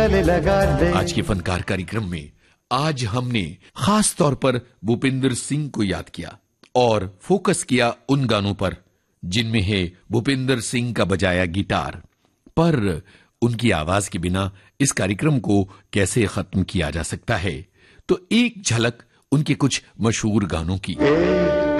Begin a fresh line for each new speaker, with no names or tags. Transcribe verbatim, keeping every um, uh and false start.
गले लगा दे।
आज के फनकार कार्यक्रम में आज हमने खास तौर पर भूपिंदर सिंह को याद किया और फोकस किया उन गानों पर जिनमें है भूपिंदर सिंह का बजाया गिटार। पर उनकी आवाज के बिना इस कार्यक्रम को कैसे खत्म किया जा सकता है, तो एक झलक उनके कुछ मशहूर गानों की।